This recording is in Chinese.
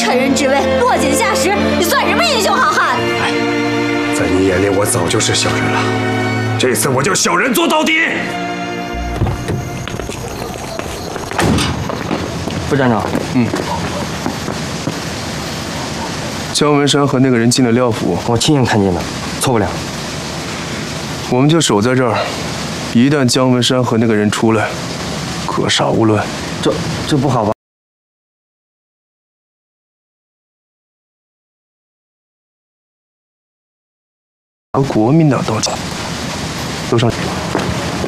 趁人之危，落井下石，你算什么英雄好汉？ 哎，在你眼里我早就是小人了，这次我就小人做到底。 副站长， 姜文山和那个人进了廖府， 我亲眼看见的，错不了。 我们就守在这儿，一旦姜文山和那个人出来，格杀勿论。 这不好吧？ 和国民党道歉，都上去。